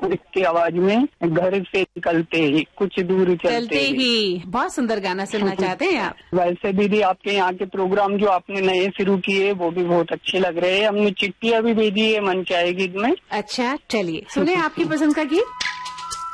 की आवाज में, घर से निकलते ही, कुछ दूर चलते ही। बहुत सुंदर गाना सुनना चाहते हैं आप? वैसे दीदी आपके यहाँ के प्रोग्राम जो आपने नए शुरू किए वो भी बहुत अच्छे लग रहे हैं। हमने चिट्ठियाँ भी भेजी है मन के आए गीत में। अच्छा, चलिए सुने आपकी पसंद का गीत।